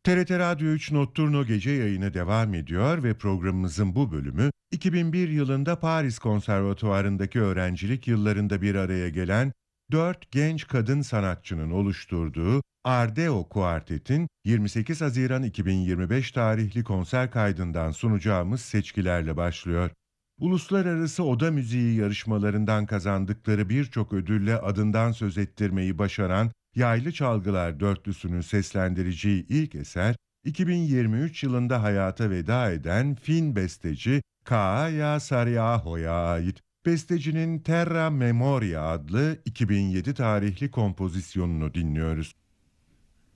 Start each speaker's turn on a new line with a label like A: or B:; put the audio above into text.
A: TRT Radyo 3 Notturno gece yayını devam ediyor ve programımızın bu bölümü 2001 yılında Paris Konservatuvarı'ndaki öğrencilik yıllarında bir araya gelen 4 genç kadın sanatçının oluşturduğu Ardeo Kuartet'in 28 Haziran 2025 tarihli konser kaydından sunacağımız seçkilerle başlıyor. Uluslararası oda müziği yarışmalarından kazandıkları birçok ödülle adından söz ettirmeyi başaran Yaylı Çalgılar Dörtlüsü'nün seslendireceği ilk eser, 2023 yılında hayata veda eden Fin besteci Kaaya Saariaho'ya ait. Bestecinin Terra Memoria adlı 2007 tarihli kompozisyonunu dinliyoruz.